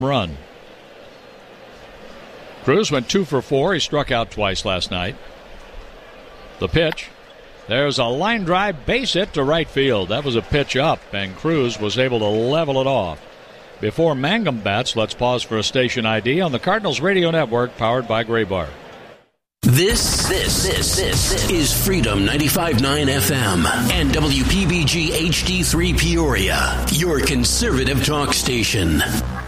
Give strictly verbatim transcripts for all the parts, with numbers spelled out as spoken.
run. Cruz went two for four. He struck out twice last night. The pitch. There's a line drive base hit to right field. That was a pitch up, and Cruz was able to level it off. Before Mangum bats, let's pause for a station I D on the Cardinals Radio Network, powered by Graybar. This, this, this, this is Freedom ninety-five point nine F M and W P B G H D three Peoria, your conservative talk station.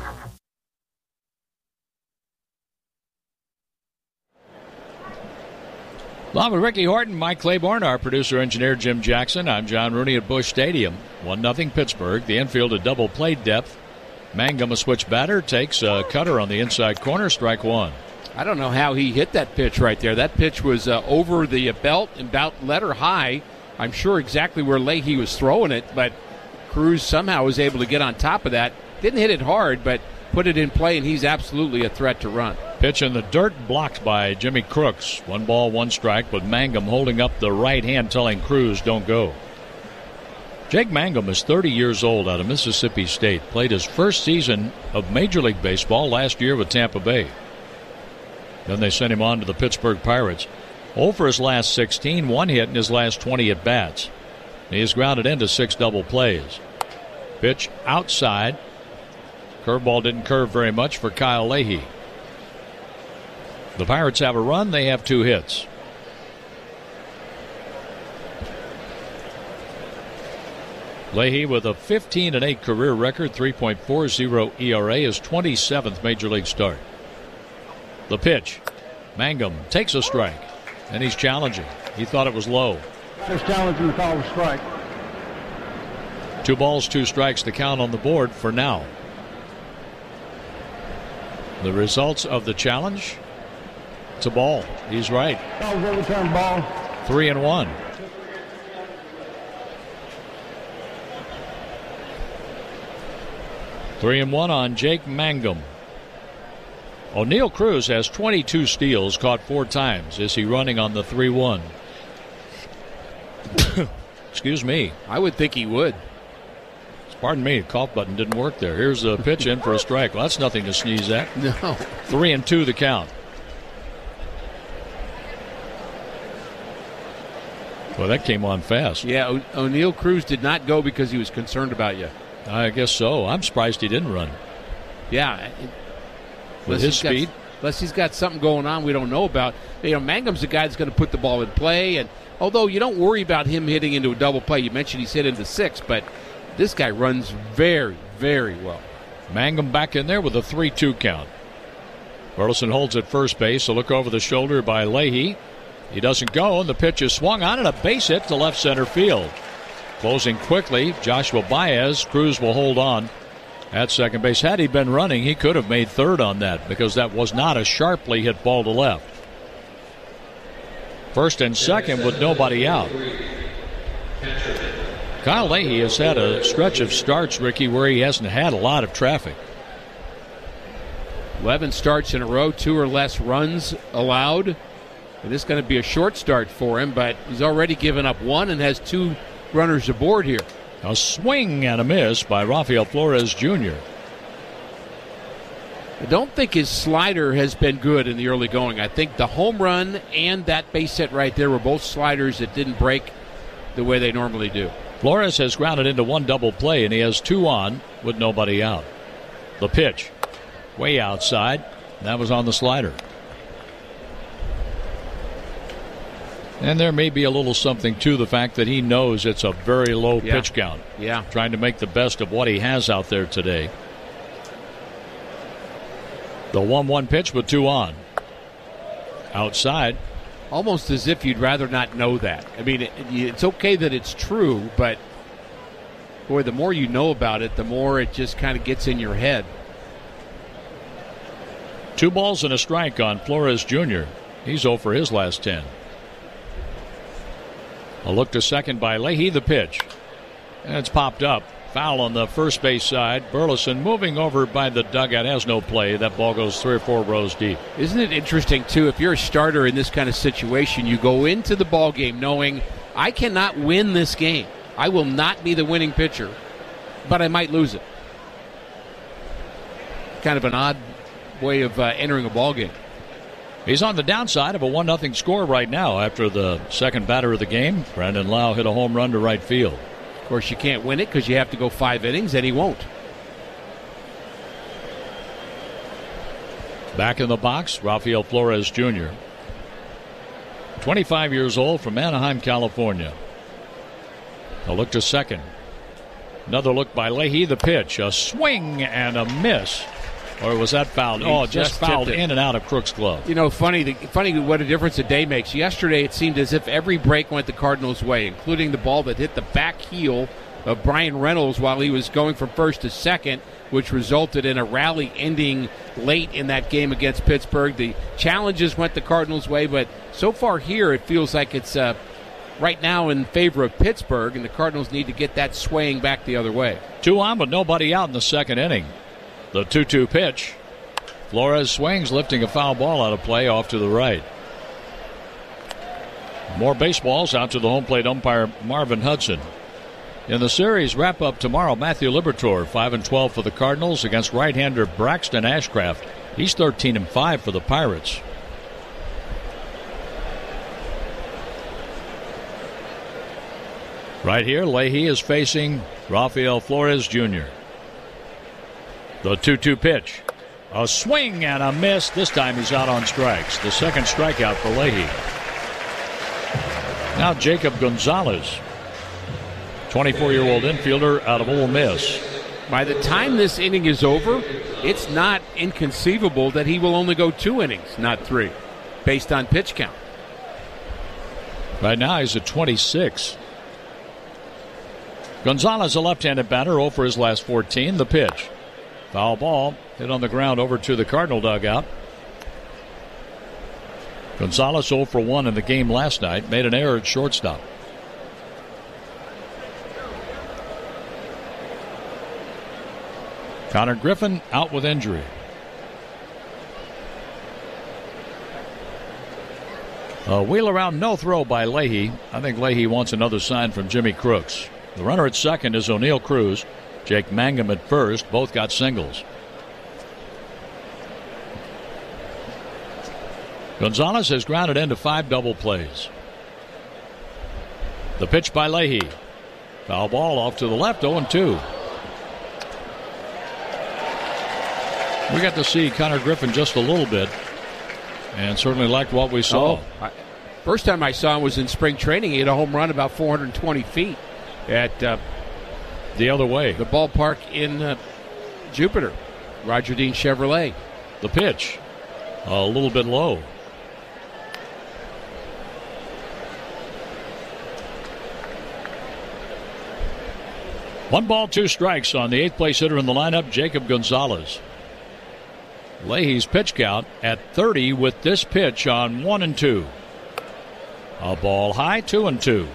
Along with Ricky Horton, Mike Claiborne, our producer-engineer Jim Jackson, I'm John Rooney at Busch Stadium. one nothing Pittsburgh. The infield at double play depth. Mangum, a switch batter, takes a cutter on the inside corner, strike one. I don't know how he hit that pitch right there. That pitch was uh, over the belt and about letter high. I'm sure exactly where Leahy was throwing it, but Cruz somehow was able to get on top of that. Didn't hit it hard, but put it in play, and he's absolutely a threat to run. Pitch in the dirt, blocked by Jimmy Crooks. One ball, one strike, but Mangum holding up the right hand, telling Cruz don't go. Jake Mangum is thirty years old, out of Mississippi State. Played his first season of Major League Baseball last year with Tampa Bay. Then they sent him on to the Pittsburgh Pirates. oh for his last sixteen, one hit in his last twenty at-bats. He has grounded into six double plays. Pitch outside. Curveball didn't curve very much for Kyle Leahy. The Pirates have a run. They have two hits. Leahy with a fifteen and eight career record, three point four oh E R A, his twenty-seventh Major League start. The pitch. Mangum takes a strike, and he's challenging. He thought it was low. Just challenging the call of strike. Two balls, two strikes to count on the board for now. The results of the challenge. It's a ball. He's right. That was a return ball. Three and one. Three and one on Jake Mangum. O'Neal Cruz has twenty-two steals, caught four times. Is he running on the three one? Excuse me. I would think he would. Pardon me, the cough button didn't work there. Here's a pitch in for a strike. Well, that's nothing to sneeze at. No. Three and two the count. Well, that came on fast. Yeah, o- O'Neal Cruz did not go because he was concerned about you. I guess so. I'm surprised he didn't run. Yeah. It, With his speed. Got, unless he's got something going on we don't know about. You know, Mangum's the guy that's going to put the ball in play. And although you don't worry about him hitting into a double play, you mentioned he's hit into six, but this guy runs very, very well. Mangum back in there with a three two count. Burleson holds at first base. A look over the shoulder by Leahy. He doesn't go, and the pitch is swung on, and a base hit to left center field. Closing quickly, Joshua Baez. Cruz will hold on at second base. Had he been running, he could have made third on that because that was not a sharply hit ball to left. First and second with nobody out. Kyle Leahy has had a stretch of starts, Ricky, where he hasn't had a lot of traffic. eleven starts in a row, two or less runs allowed. And this is going to be a short start for him, but he's already given up one and has two runners aboard here. A swing and a miss by Rafael Flores Junior I don't think his slider has been good in the early going. I think the home run and that base hit right there were both sliders that didn't break the way they normally do. Flores has grounded into one double play, and he has two on with nobody out. The pitch, way outside. That was on the slider. And there may be a little something to the fact that he knows it's a very low yeah. pitch count. Yeah. Trying to make the best of what he has out there today. The one one pitch with two on. Outside. Almost as if you'd rather not know that. I mean, it, it's okay that it's true, but boy, the more you know about it, the more it just kind of gets in your head. Two balls and a strike on Flores Junior He's oh for his last ten. A look to second by Leahy, the pitch. And it's popped up. Foul on the first base side. Burleson moving over by the dugout, has no play. That ball goes three or four rows deep. Isn't it interesting, too, if you're a starter in this kind of situation, you go into the ball game knowing I cannot win this game. I will not be the winning pitcher, but I might lose it. kind of an odd way of uh, entering a ball game. He's on the downside of a one nothing score right now after the second batter of the game. Brandon Lau hit a home run to right field. Of course, you can't win it because you have to go five innings, and he won't. Back in the box, Rafael Flores Junior twenty-five years old, from Anaheim, California. A look to second. Another look by Leahy. The pitch, a swing and a miss. Or was that fouled? He oh, just, just fouled tipped it. in and out of Crook's glove. You know, funny, the, funny what a difference a day makes. Yesterday, it seemed as if every break went the Cardinals' way, including the ball that hit the back heel of Brian Reynolds while he was going from first to second, which resulted in a rally ending late in that game against Pittsburgh. The challenges went the Cardinals' way, but so far here, it feels like it's uh, right now in favor of Pittsburgh, and the Cardinals need to get that swaying back the other way. Two on, but nobody out in the second inning. The two two pitch. Flores swings, lifting a foul ball out of play off to the right. More baseballs out to the home plate umpire, Marvin Hudson. In the series wrap-up tomorrow, Matthew Liberatore, five and twelve for the Cardinals against right-hander Braxton Ashcraft. He's thirteen and five for the Pirates. Right here, Leahy is facing Rafael Flores Junior The two two pitch. A swing and a miss. This time he's out on strikes. The second strikeout for Leahy. Now Jacob Gonzalez, twenty-four-year-old infielder out of Ole Miss. By the time this inning is over, it's not inconceivable that he will only go two innings, not three, based on pitch count. Right now he's at twenty-six. Gonzalez, a left-handed batter, zero for his last fourteen. The pitch. Foul ball hit on the ground over to the Cardinal dugout. Gonzalez zero for one in the game last night. Made an error at shortstop. Connor Griffin out with injury. A wheel around, no throw by Leahy. I think Leahy wants another sign from Jimmy Crooks. The runner at second is O'Neill Cruz. Jake Mangum at first. Both got singles. Gonzalez has grounded into five double plays. The pitch by Leahy. Foul ball off to the left, oh and two. We got to see Connor Griffin just a little bit and certainly liked what we saw. Oh, I, first time I saw him was in spring training. He hit a home run about four hundred twenty feet at uh, the other way. The ballpark in uh, Jupiter, Roger Dean Chevrolet. The pitch, a little bit low. One ball, two strikes on the eighth place hitter in the lineup, Jacob Gonzalez. Leahy's pitch count at thirty with this pitch on one and two. A ball high, two and two.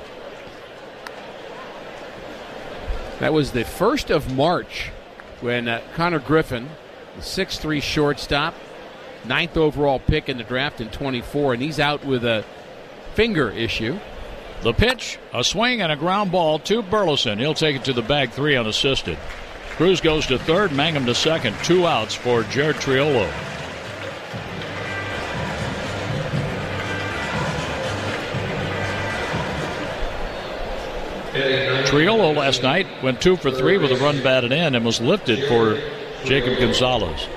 That was the first of March when uh, Connor Griffin, the six three shortstop, ninth overall pick in the draft in twenty-four, and he's out with a finger issue. The pitch, a swing and a ground ball to Burleson. He'll take it to the bag, three unassisted. Cruz goes to third, Mangum to second. Two outs for Jared Triolo. Triolo last night went two for three with a run batted in and was lifted for Jacob Gonzalez.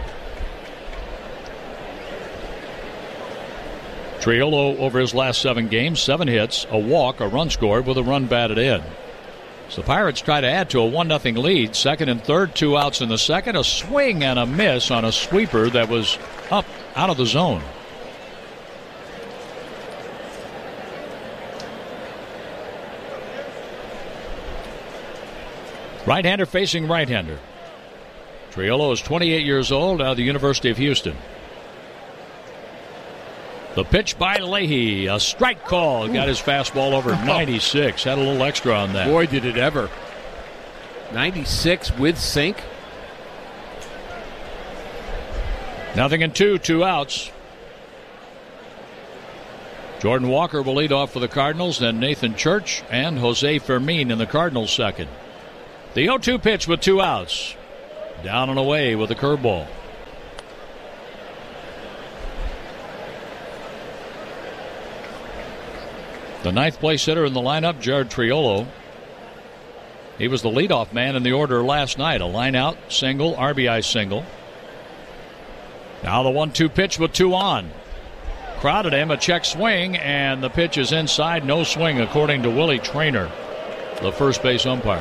Triolo over his last seven games, seven hits, a walk, a run scored with a run batted in. So the Pirates try to add to a one nothing lead. Second and third, two outs in the second. A swing and a miss on a sweeper that was up out of the zone. Right-hander facing right-hander. Triolo is twenty-eight years old, out of the University of Houston. The pitch by Leahy, a strike call. Got his fastball over ninety-six. Had a little extra on that. Boy, did it ever. ninety-six with sink. Nothing in two, two outs. Jordan Walker will lead off for the Cardinals, then Nathan Church and Jose Fermin in the Cardinals second. The oh two pitch with two outs. Down and away with a curveball. The ninth place hitter in the lineup, Jared Triolo. He was the leadoff man in the order last night. A line out, single, R B I single. Now the one two pitch with two on. Crowded him, a check swing, and the pitch is inside. No swing, according to Willie Traynor, the first base umpire.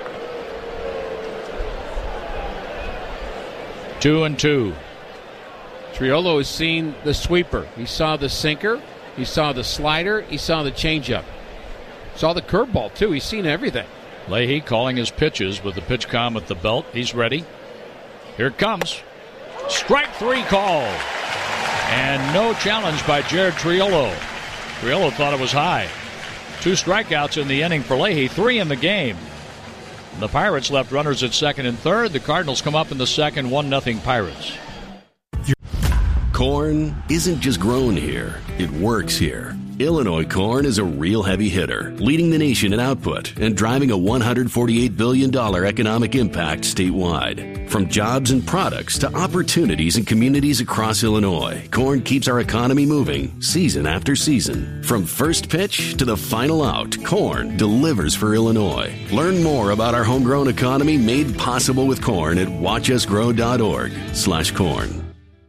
Two and two. Triolo has seen the sweeper. He saw the sinker. He saw the slider. He saw the changeup. Saw the curveball, too. He's seen everything. Leahy calling his pitches with the pitch com at the belt. He's ready. Here it comes. Strike three call. And no challenge by Jared Triolo. Triolo thought it was high. Two strikeouts in the inning for Leahy, three in the game. The Pirates left runners at second and third. The Cardinals come up in the second, one nothing Pirates. Corn isn't just grown here, it works here. Illinois corn is a real heavy hitter, leading the nation in output and driving a one hundred forty-eight billion dollars economic impact statewide. From jobs and products to opportunities in communities across Illinois, corn keeps our economy moving season after season. From first pitch to the final out, corn delivers for Illinois. Learn more about our homegrown economy made possible with corn at watchusgrow.org slash corn.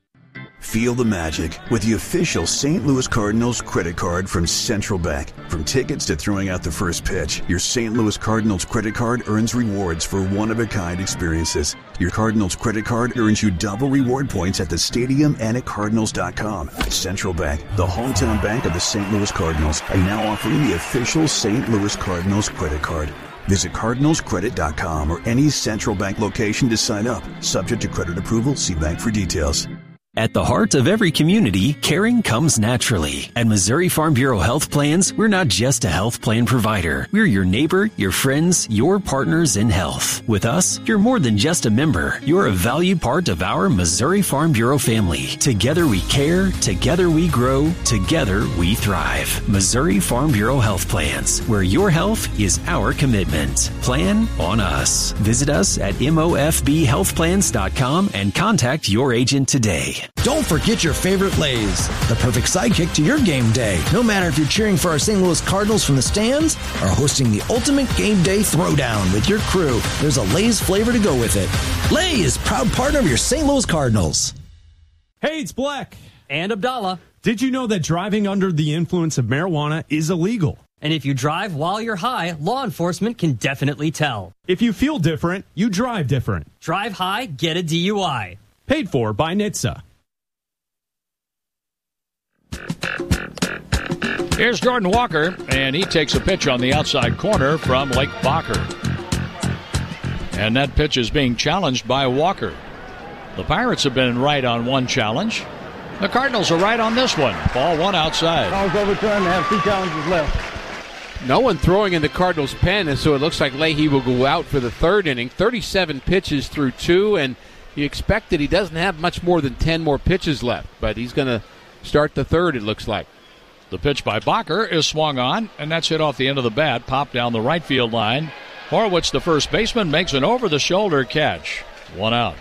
Feel the magic with the official Saint Louis Cardinals credit card from Central Bank. From tickets to throwing out the first pitch, your Saint Louis Cardinals credit card earns rewards for one-of-a-kind experiences. Your Cardinals credit card earns you double reward points at the stadium and at Cardinals dot com. Central Bank, the hometown bank of the Saint Louis Cardinals, are now offering the official Saint Louis Cardinals credit card. Visit Cardinals Credit dot com or any Central Bank location to sign up. Subject to credit approval, see bank for details. At the heart of every community, caring comes naturally. At Missouri Farm Bureau Health Plans, we're not just a health plan provider. We're your neighbor, your friends, your partners in health. With us, you're more than just a member. You're a valued part of our Missouri Farm Bureau family. Together we care, together we grow, together we thrive. Missouri Farm Bureau Health Plans, where your health is our commitment. Plan on us. Visit us at M O F B health plans dot com and contact your agent today. Don't forget your favorite Lay's, the perfect sidekick to your game day. No matter if you're cheering for our Saint Louis Cardinals from the stands or hosting the ultimate game day throwdown with your crew, there's a Lay's flavor to go with it. Lay's, proud partner of your Saint Louis Cardinals. Hey, it's Black. And Abdallah. Did you know that driving under the influence of marijuana is illegal? And if you drive while you're high, law enforcement can definitely tell. If you feel different, you drive different. Drive high, get a D U I. Paid for by N H T S A. Here's Jordan Walker, and he takes a pitch on the outside corner from Lake Bacher. And that pitch is being challenged by Walker. The Pirates have been right on one challenge. The Cardinals are right on this one. Ball one outside. Call's overturned. They have two challenges left. No one throwing in the Cardinals' pen, and so it looks like Leahy will go out for the third inning. thirty-seven pitches through two, and you expect that he doesn't have much more than ten more pitches left, but he's going to start the third, it looks like. The pitch by Bacher is swung on, and that's hit off the end of the bat, popped down the right field line. Horwitz, the first baseman, makes an over-the-shoulder catch. One out.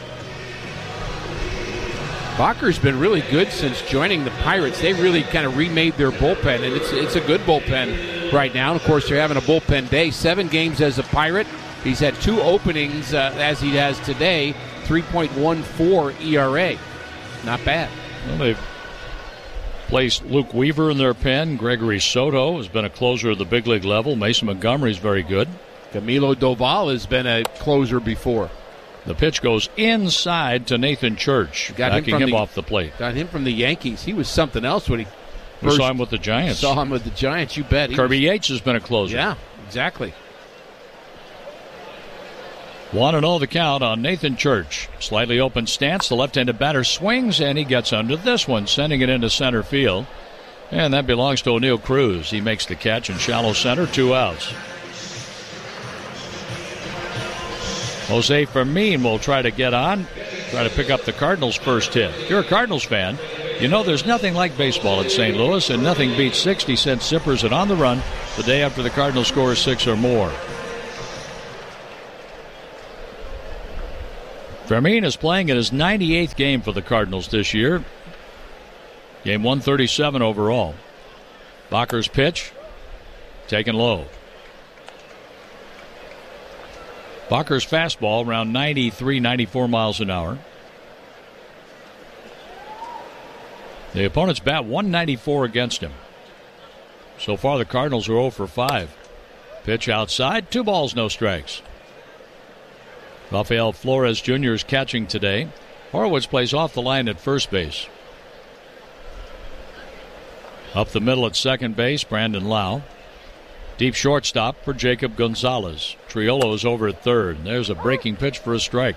Bacher's been really good since joining the Pirates. They really kind of remade their bullpen, and it's it's a good bullpen right now. And of course, they're having a bullpen day. Seven games as a Pirate. He's had two openings uh, as he has today, three point one four E R A. Not bad. Well, they've placed Luke Weaver in their pen. Gregory Soto has been a closer at the big league level. Mason Montgomery's very good. Camilo Doval has been a closer before. The pitch goes inside to Nathan Church, got backing him, him the, off the plate. Got him from the Yankees. He was something else when he we first saw him with the Giants. Saw him with the Giants, you bet. He Kirby was, Yates has been a closer. Yeah, exactly. one and oh the count on Nathan Church. Slightly open stance. The left-handed batter swings, and he gets under this one, sending it into center field. And that belongs to O'Neill Cruz. He makes the catch in shallow center, two outs. Jose Fermin will try to get on, try to pick up the Cardinals' first hit. If you're a Cardinals fan, you know there's nothing like baseball in Saint Louis, and nothing beats sixty cent sippers and on the run the day after the Cardinals score six or more. Fermin is playing in his ninety-eighth game for the Cardinals this year. Game one thirty-seven overall. Bacher's pitch, taken low. Bacher's fastball around ninety-three, ninety-four miles an hour. The opponent's bat one ninety-four against him. So far the Cardinals are oh for five. Pitch outside, two balls, no strikes. Rafael Flores Junior is catching today. Horowitz plays off the line at first base. Up the middle at second base, Brandon Lau. Deep shortstop for Jacob Gonzalez. Triolo's over at third. There's a breaking pitch for a strike.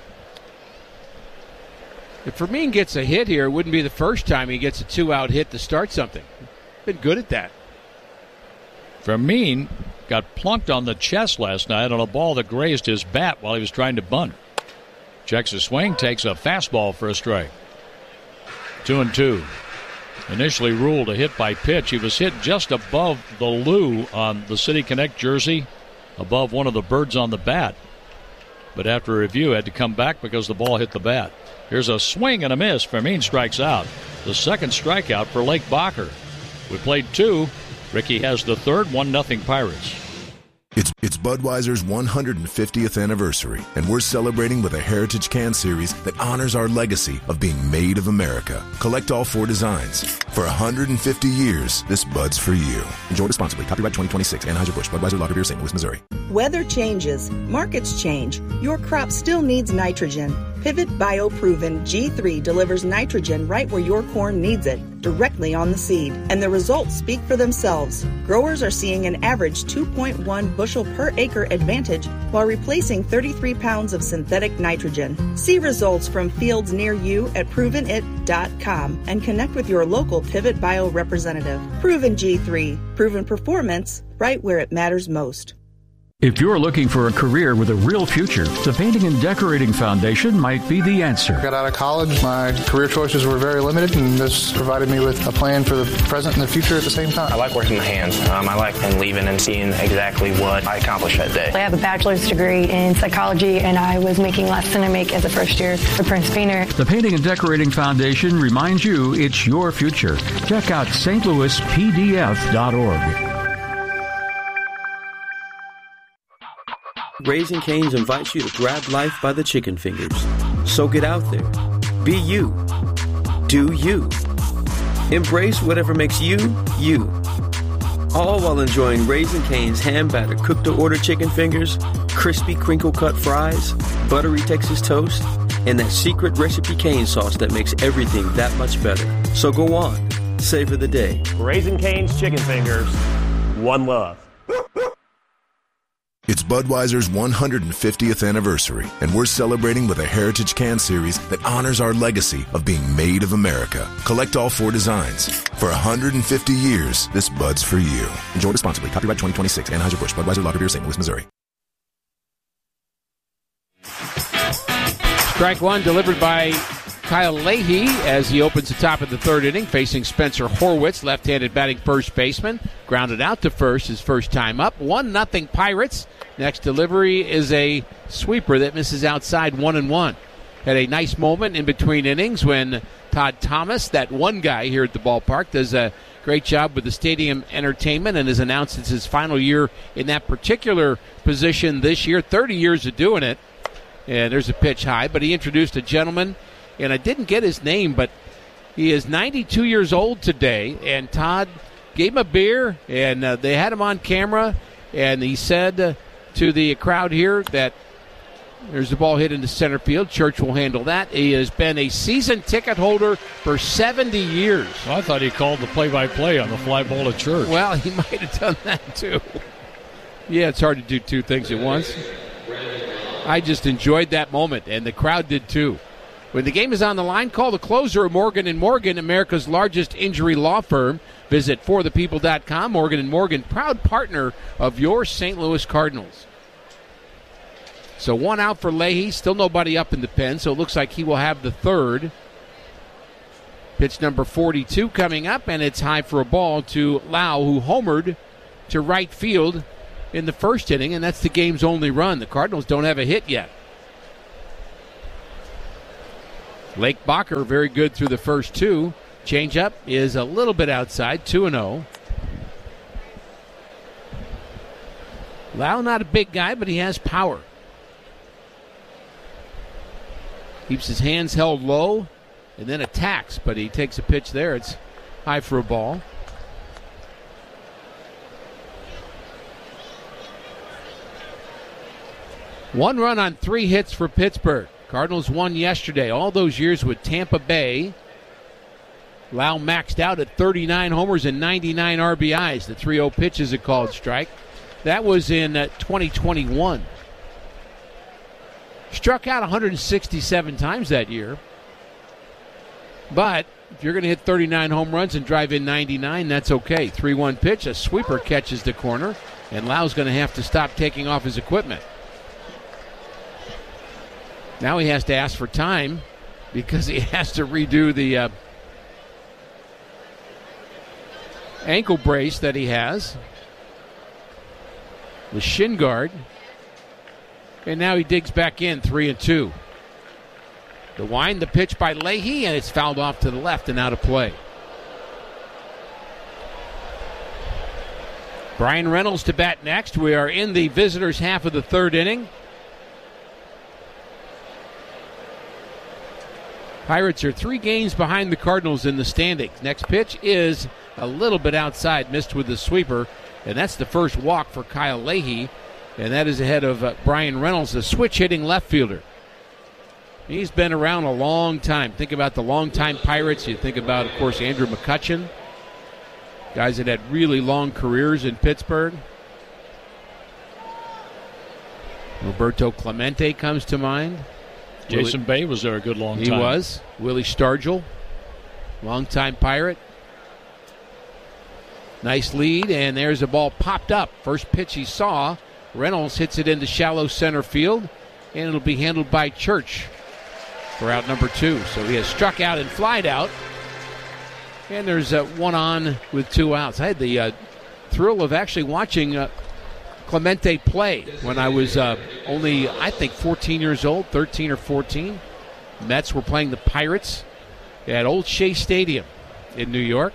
If Fermin gets a hit here, it wouldn't be the first time he gets a two-out hit to start something. Been good at that. Fermin got plunked on the chest last night on a ball that grazed his bat while he was trying to bunt. Checks his swing, takes a fastball for a strike. Two and two. Initially ruled a hit by pitch. He was hit just above the Lou on the City Connect jersey, above one of the birds on the bat. But after a review, had to come back because the ball hit the bat. Here's a swing and a miss. Fermin strikes out. The second strikeout for Lake Bacher. We played two. Ricky has the third, one nothing Pirates. It's, it's Budweiser's one hundred fiftieth anniversary, and we're celebrating with a Heritage Can Series that honors our legacy of being made of America. Collect all four designs. For one hundred fifty years, this Bud's for you. Enjoy responsibly. Copyright twenty twenty-six. Anheuser-Busch. Budweiser Lager Beer, Saint Louis, Missouri. Weather changes. Markets change. Your crop still needs nitrogen. Pivot BioProven G three delivers nitrogen right where your corn needs it, directly on the seed. And the results speak for themselves. Growers are seeing an average two point one bushel per acre advantage while replacing thirty-three pounds of synthetic nitrogen. See results from fields near you at proven it dot com and connect with your local Pivot Bio representative. Proven G three. Proven performance right where it matters most. If you're looking for a career with a real future, the Painting and Decorating Foundation might be the answer. I got out of college, my career choices were very limited, and this provided me with a plan for the present and the future at the same time. I like working my hands. Um, I like and leaving and seeing exactly what I accomplished that day. I have a bachelor's degree in psychology, and I was making less than I make as a first year for Prince Painter. The Painting and Decorating Foundation reminds you it's your future. Check out S T Louis P D F dot org. Raising Cane's invites you to grab life by the chicken fingers. So get out there. Be you. Do you. Embrace whatever makes you, you. All while enjoying Raising Cane's hand-battered cooked-to-order chicken fingers, crispy crinkle-cut fries, buttery Texas toast, and that secret recipe cane sauce that makes everything that much better. So go on. Savor the day. Raising Cane's chicken fingers. One love. It's Budweiser's one hundred fiftieth anniversary, and we're celebrating with a Heritage Can Series that honors our legacy of being made of America. Collect all four designs. For one hundred fifty years, this Bud's for you. Enjoy responsibly. Copyright twenty twenty-six. Anheuser-Busch. Budweiser Lager Beer, Saint Louis, Missouri. Strike one delivered by Kyle Leahy as he opens the top of the third inning, facing Spencer Horwitz, left-handed batting first baseman. Grounded out to first his first time up. one nothing Pirates. Next delivery is a sweeper that misses outside, one and one. Had a nice moment in between innings when Todd Thomas, that one guy here at the ballpark, does a great job with the stadium entertainment and has announced it's his final year in that particular position this year. thirty years of doing it. And there's a pitch high, but he introduced a gentleman, and I didn't get his name, but he is ninety-two years old today, and Todd gave him a beer, and uh, they had him on camera, and he said uh, to the crowd here that there's the ball hit into center field. Church will handle that. He has been a season ticket holder for seventy years. Well, I thought he called the play-by-play on the fly ball at Church. Well, he might have done that, too. Yeah, it's hard to do two things at once. I just enjoyed that moment, and the crowd did, too. When the game is on the line, call the closer at Morgan and Morgan, America's largest injury law firm. Visit for the people dot com. Morgan and Morgan, proud partner of your Saint Louis Cardinals. So one out for Leahy. Still nobody up in the pen, so it looks like he will have the third. Pitch number forty-two coming up, and it's high for a ball to Lau, who homered to right field in the first inning, and that's the game's only run. The Cardinals don't have a hit yet. Lake Bacher, very good through the first two. Changeup is a little bit outside, two and oh. Lau, not a big guy, but he has power. Keeps his hands held low and then attacks, but he takes a pitch there. It's high for a ball. One run on three hits for Pittsburgh. Cardinals won yesterday. All those years with Tampa Bay. Lau maxed out at thirty-nine homers and ninety-nine R B Is. The three oh pitch is a called strike. That was in uh, twenty twenty-one. Struck out one hundred sixty-seven times that year. But if you're going to hit thirty-nine home runs and drive in ninety-nine, that's okay. three one pitch, a sweeper catches the corner, and Lau's going to have to stop taking off his equipment. Now he has to ask for time because he has to redo the uh, ankle brace that he has. The shin guard. And now he digs back in, three and two. The wind, the pitch by Leahy, and it's fouled off to the left and out of play. Brian Reynolds to bat next. We are in the visitors' half of the third inning. Pirates are three games behind the Cardinals in the standings. Next pitch is a little bit outside, missed with the sweeper, and that's the first walk for Kyle Leahy, and that is ahead of uh, Brian Reynolds, the switch-hitting left fielder. He's been around a long time. Think about the long-time Pirates. You think about, of course, Andrew McCutchen, guys that had really long careers in Pittsburgh. Roberto Clemente comes to mind. Jason Willie, Bay was there a good long time. He was. Willie Stargell, longtime Pirate. Nice lead, and there's a ball popped up. First pitch he saw. Reynolds hits it into shallow center field, and it'll be handled by Church for out number two. So he has struck out and flied out. And there's uh, one on with two outs. I had the uh, thrill of actually watching uh, Clemente play when I was uh, only, I think, fourteen years old, thirteen or fourteen. Mets were playing the Pirates at Old Shea Stadium in New York.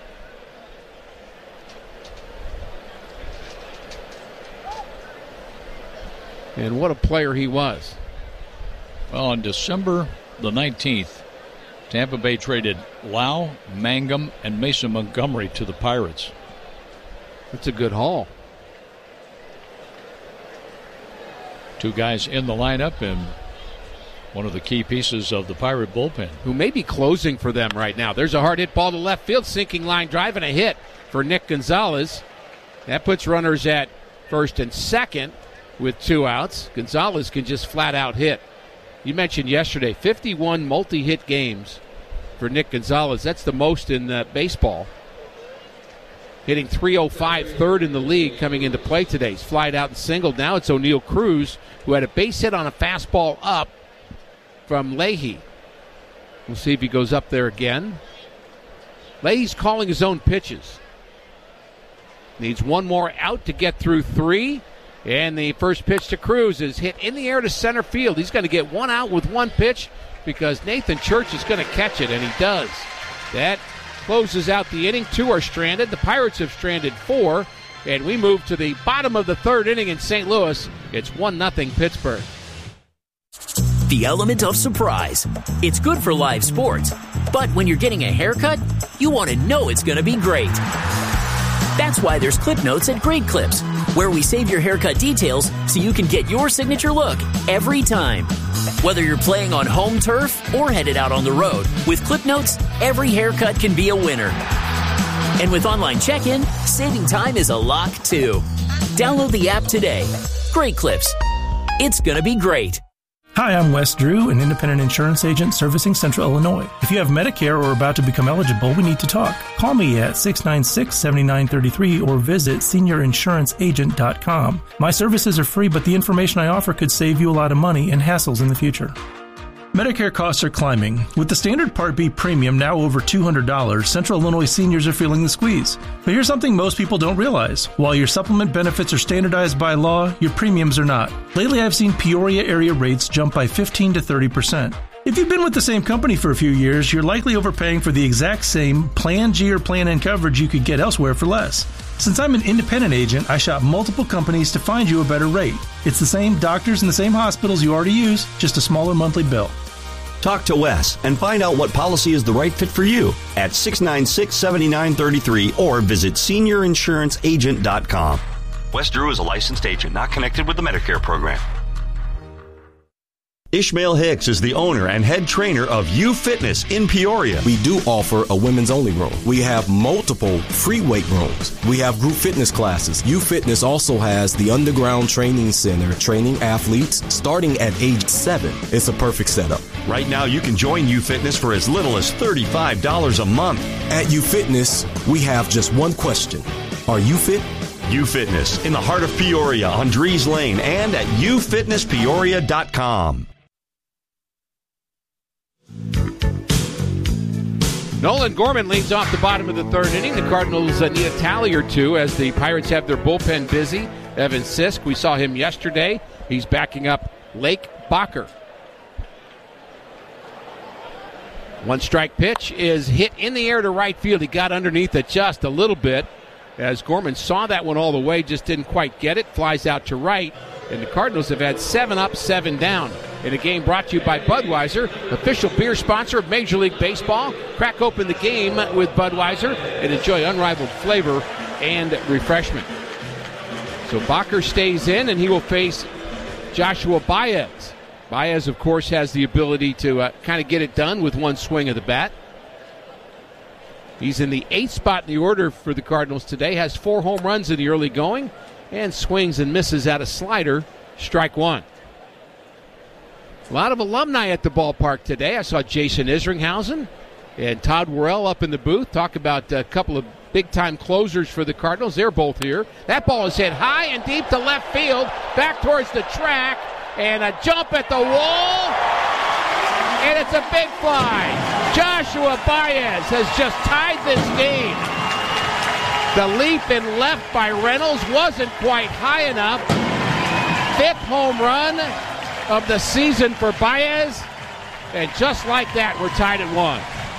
And what a player he was. Well, on December the nineteenth, Tampa Bay traded Lau, Mangum, and Mason Montgomery to the Pirates. That's a good haul. Two guys in the lineup and one of the key pieces of the Pirate bullpen. Who may be closing for them right now. There's a hard hit ball to left field, sinking line drive, and a hit for Nick Gonzalez. That puts runners at first and second with two outs. Gonzalez can just flat out hit. You mentioned yesterday, fifty-one multi-hit games for Nick Gonzalez. That's the most in uh, baseball. Hitting three oh five, third in the league coming into play today. He's flied out and singled. Now it's O'Neill Cruz, who had a base hit on a fastball up from Leahy. We'll see if he goes up there again. Leahy's calling his own pitches. Needs one more out to get through three. And the first pitch to Cruz is hit in the air to center field. He's going to get one out with one pitch because Nathan Church is going to catch it, and he does. That closes out the inning. Two are stranded. The Pirates have stranded four, and we move to the bottom of the third inning in Saint Louis. It's one nothing Pittsburgh. The element of surprise. It's good for live sports, but when you're getting a haircut, you want to know it's going to be great. That's why there's Clip Notes at Great Clips, where we save your haircut details so you can get your signature look every time. Whether you're playing on home turf or headed out on the road, with Clip Notes, every haircut can be a winner. And with online check-in, saving time is a lock, too. Download the app today. Great Clips. It's going to be great. Hi, I'm Wes Drew, an independent insurance agent servicing Central Illinois. If you have Medicare or are about to become eligible, we need to talk. Call me at six nine six, seven nine three three or visit senior insurance agent dot com. My services are free, but the information I offer could save you a lot of money and hassles in the future. Medicare costs are climbing. With the standard Part B premium now over two hundred dollars, Central Illinois seniors are feeling the squeeze. But here's something most people don't realize. While your supplement benefits are standardized by law, your premiums are not. Lately, I've seen Peoria area rates jump by fifteen to thirty percent. If you've been with the same company for a few years, you're likely overpaying for the exact same Plan G or Plan N coverage you could get elsewhere for less. Since I'm an independent agent, I shop multiple companies to find you a better rate. It's the same doctors and the same hospitals you already use, just a smaller monthly bill. Talk to Wes and find out what policy is the right fit for you at six nine six, seven nine three three or visit senior insurance agent dot com. Wes Drew is a licensed agent not connected with the Medicare program. Ishmael Hicks is the owner and head trainer of U Fitness in Peoria. We do offer a women's only room. We have multiple free weight rooms. We have group fitness classes. U Fitness also has the underground training center, training athletes starting at age seven. It's a perfect setup. Right now, you can join U Fitness for as little as thirty-five dollars a month. At U Fitness, we have just one question. Are you fit? U Fitness in the heart of Peoria on Drees Lane and at u fitness peoria dot com. Nolan Gorman leads off the bottom of the third inning. The Cardinals uh, need a tally or two as the Pirates have their bullpen busy. Evan Sisk, we saw him yesterday. He's backing up Lake Bacher. One strike pitch is hit in the air to right field. He got underneath it just a little bit as Gorman saw that one all the way, just didn't quite get it. Flies out to right, and the Cardinals have had seven up, seven down. In a game brought to you by Budweiser, official beer sponsor of Major League Baseball. Crack open the game with Budweiser and enjoy unrivaled flavor and refreshment. So Bacher stays in, and he will face Joshua Baez. Baez, of course, has the ability to uh, kind of get it done with one swing of the bat. He's in the eighth spot in the order for the Cardinals today, has four home runs in the early going, and swings and misses at a slider, strike one. A lot of alumni at the ballpark today. I saw Jason Isringhausen and Todd Worrell up in the booth. Talk about a couple of big-time closers for the Cardinals. They're both here. That ball is hit high and deep to left field, back towards the track, and a jump at the wall, and it's a big fly. Joshua Baez has just tied this game. The leap in left by Reynolds wasn't quite high enough. Fifth home run of the season for Baez, and just like that, we're tied at one.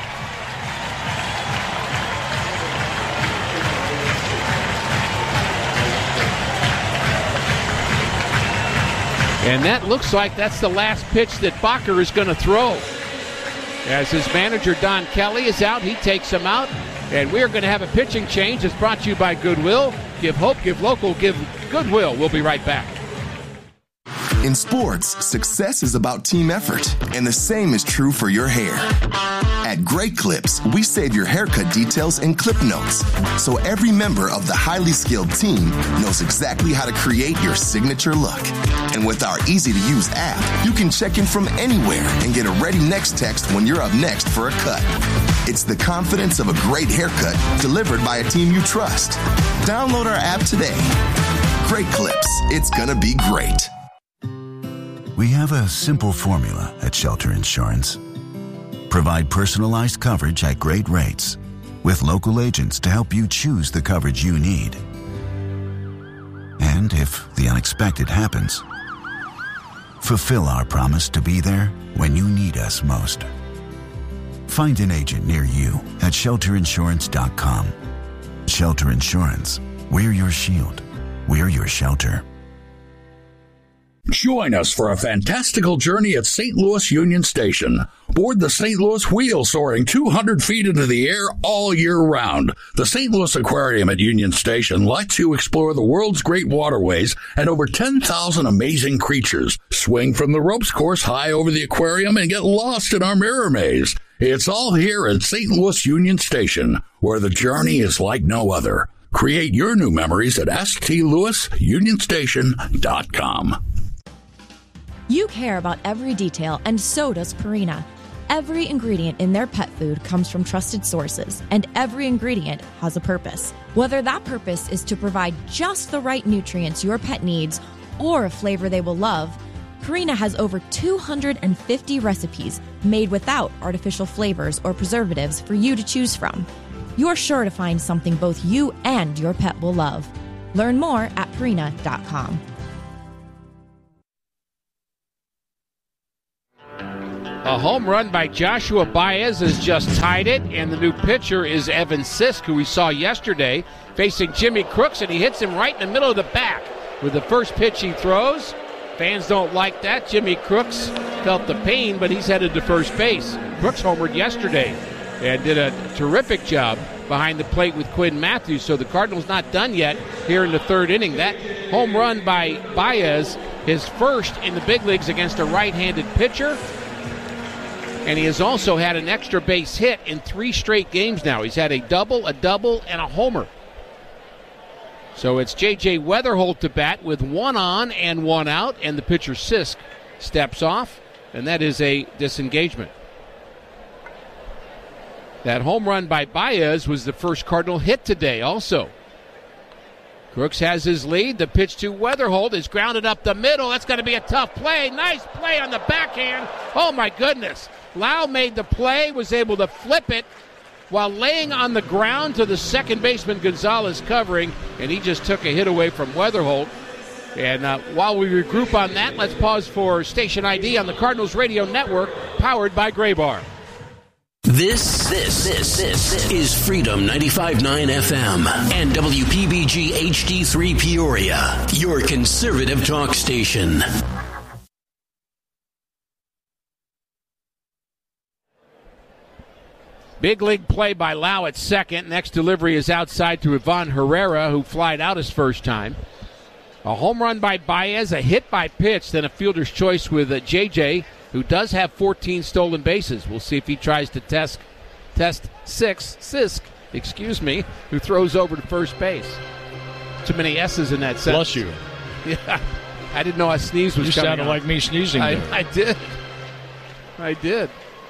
And that looks like that's the last pitch that Bacher is going to throw. As his manager, Don Kelly, is out, he takes him out, and we're going to have a pitching change. It's brought to you by Goodwill. Give hope, give local, give Goodwill. We'll be right back. In sports, success is about team effort, and the same is true for your hair. At Great Clips, we save your haircut details in clip notes, so every member of the highly skilled team knows exactly how to create your signature look. And with our easy-to-use app, you can check in from anywhere and get a ready next text when you're up next for a cut. It's the confidence of a great haircut delivered by a team you trust. Download our app today. Great Clips. It's gonna be great. We have a simple formula at Shelter Insurance. Provide personalized coverage at great rates with local agents to help you choose the coverage you need. And if the unexpected happens, fulfill our promise to be there when you need us most. Find an agent near you at shelter insurance dot com. Shelter Insurance. We're your shield. We're your shelter. Join us for a fantastical journey at Saint Louis Union Station. Board the Saint Louis Wheel, soaring two hundred feet into the air all year round. The Saint Louis Aquarium at Union Station lets you explore the world's great waterways and over ten thousand amazing creatures. Swing from the ropes course high over the aquarium and get lost in our mirror maze. It's all here at Saint Louis Union Station, where the journey is like no other. Create your new memories at s t louis union station dot com. You care about every detail, and so does Purina. Every ingredient in their pet food comes from trusted sources, and every ingredient has a purpose. Whether that purpose is to provide just the right nutrients your pet needs or a flavor they will love, Purina has over two hundred fifty recipes made without artificial flavors or preservatives for you to choose from. You're sure to find something both you and your pet will love. Learn more at purina dot com. A home run by Joshua Baez has just tied it, and the new pitcher is Evan Sisk, who we saw yesterday, facing Jimmy Crooks, and he hits him right in the middle of the back with the first pitch he throws. Fans don't like that. Jimmy Crooks felt the pain, but he's headed to first base. Crooks homered yesterday and did a terrific job behind the plate with Quinn Matthews, so the Cardinals not done yet here in the third inning. That home run by Baez, his first in the big leagues against a right-handed pitcher, and he has also had an extra base hit in three straight games now. He's had a double, a double, and a homer. So it's J J Weatherholt to bat with one on and one out, and the pitcher Sisk steps off, and that is a disengagement. That home run by Baez was the first Cardinal hit today also. Crooks has his lead. The pitch to Weatherholt is grounded up the middle. That's going to be a tough play. Nice play on the backhand. Oh, my goodness. Lau made the play, was able to flip it while laying on the ground to the second baseman Gonzalez covering, and he just took a hit away from Weatherholt. And uh, while we regroup on that, let's pause for Station I D on the Cardinals Radio Network, powered by Graybar. This, this, this, this is Freedom ninety-five point nine F M and W P B G H D three Peoria, your conservative talk station. Big league play by Lau at second. Next delivery is outside to Ivan Herrera, who flied out his first time. A home run by Baez, a hit by pitch, then a fielder's choice with uh, J J, who does have fourteen stolen bases. We'll see if he tries to test test six, Sisk, excuse me, who throws over to first base. Too many S's in that sentence. Bless you. Yeah, I didn't know a sneeze was you coming. You sounded out. like me sneezing I, there. I did. I did.